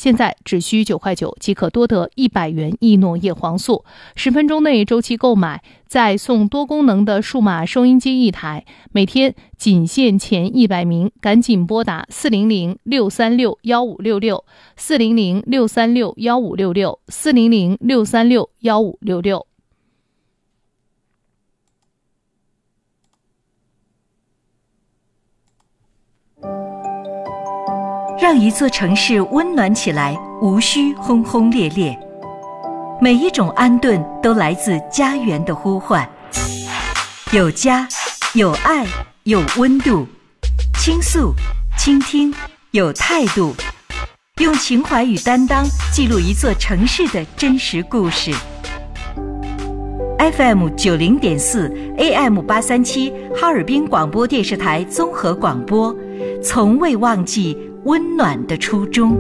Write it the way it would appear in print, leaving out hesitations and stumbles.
现在只需9块9即可多得100元易诺叶黄素，10分钟内周期购买，再送多功能的数码收音机1台，每天仅限前100名，赶紧拨打400-636-1566，400-636-1566，400-636-1566。 让一座城市温暖起来，无需轰轰烈烈。每一种安顿都来自家园的呼唤，有家，有爱，有温度，倾诉，倾听，有态度，用情怀与担当记录一座城市的真实故事。FM 90.4 AM 837哈尔滨广播电视台综合广播，从未忘记温暖的初衷。